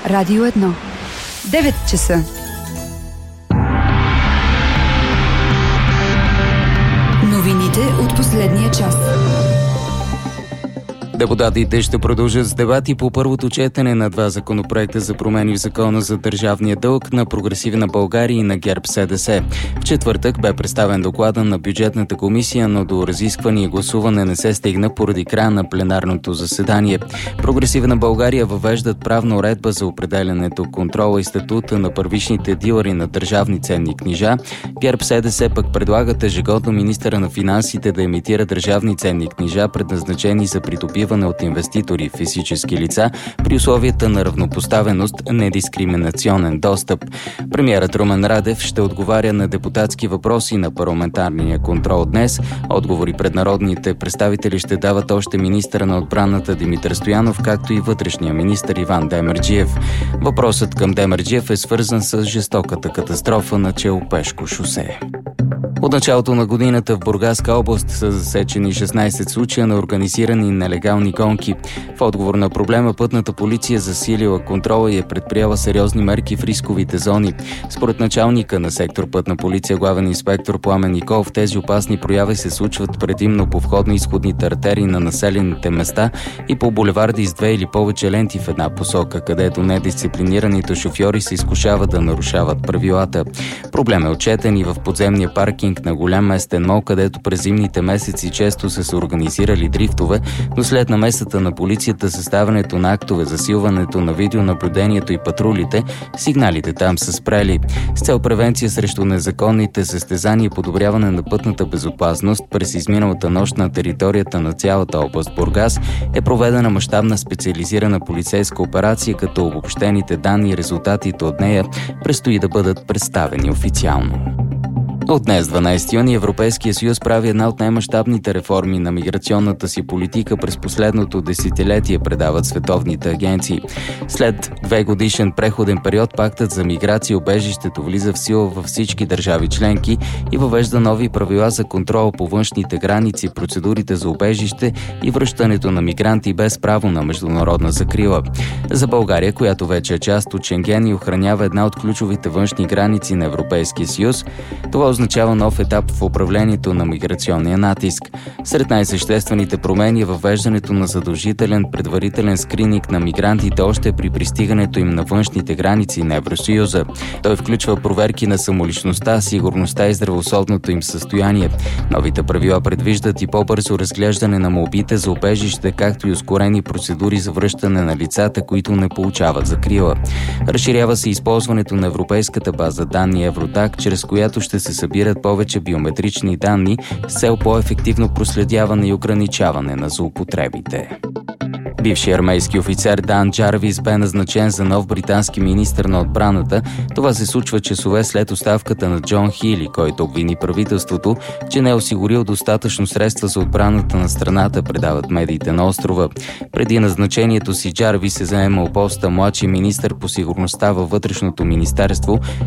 Радио 1. 9 часа. Новините от последния час. Депутатите ще продължат с дебати по първото четене на два законопроекта за промени в Закона за държавния дълг на Прогресивна България и на ГЕРБ-СДС. В четвъртък бе представен доклада на бюджетната комисия, но до разискване и гласуване не се стигна поради края на пленарното заседание. Прогресивна България въвеждат правна уредба за определянето, контрола и статута на първичните дилъри на държавни ценни книжа. ГЕРБ-СДС пък предлагат ежегодно министъра на финансите да емитира държавни ценни книжа, предназначени за придобиване от инвеститори и физически лица при условията на равнопоставеност, недискриминационен достъп. Премиерът Румен Радев ще отговаря на депутатски въпроси на парламентарния контрол днес. Отговори пред народните представители ще дават още министъра на отбраната Димитър Стоянов, както и вътрешния министър Иван Демерджиев. Въпросът към Демерджиев е свързан с жестоката катастрофа на Челопешко шосе. От началото на годината в Бургаска област са засечени 16 случая на организирани нелегални гонки. В отговор на проблема пътната полиция засилила контрола и е предприела сериозни мерки в рисковите зони. Според началника на сектор Пътна полиция, главен инспектор Пламен Николов, тези опасни прояви се случват предимно по входно-изходните артерии на населените места и по булеварди с 2 или повече ленти в една посока, където недисциплинираните шофьори се изкушават да нарушават правилата. Проблем е отчетен и в подземния паркинг на голям местен мол, където през зимните месеци често са се организирали дрифтове, но след намесата на полицията, съставянето на актове, засилването на видеонаблюдението и патрулите, сигналите там са спрели. С цел превенция срещу незаконните състезания и подобряване на пътната безопасност, през изминалата нощ на територията на цялата област Бургас е проведена мащабна специализирана полицейска операция, като обобщените данни и резултатите от нея предстои да бъдат представени официално. От днес, 12 юни, Европейския съюз прави една от най-мащабните реформи на миграционната си политика през последното десетилетие, предават световните агенции. След 2-годишен преходен период, пактът за миграция и убежището влиза в сила във всички държави членки и въвежда нови правила за контрол по външните граници, процедурите за убежище и връщането на мигранти без право на международна закрила. За България, която вече е част от Шенген и охранява една от ключовите външни граници на Европейския съюз, това означава нов етап в управлението на миграционния натиск. Сред най-съществените промени е въвеждането на задължителен предварителен скрининг на мигрантите още при пристигането им на външните граници на Евросъюза. Той включва проверки на самоличността, сигурността и здравословното им състояние. Новите правила предвиждат и по-бързо разглеждане на молбите за убежище, както и ускорени процедури за връщане на лицата, които не получават закрила. Разширява се използването на европейската база данни Евродак, чрез която ще се събират повече биометрични данни с цел по-ефективно проследяване и ограничаване на злоупотребите. Бившият армейски офицер Дан Джарвис бе назначен за нов британски министър на отбраната. Това се случва часове след оставката на Джон Хили, който обвини правителството, че не е осигурил достатъчно средства за отбраната на страната, предават медиите на острова. Преди назначението си Джарвис е заемал поста младши министър по сигурността във вътрешното министерство,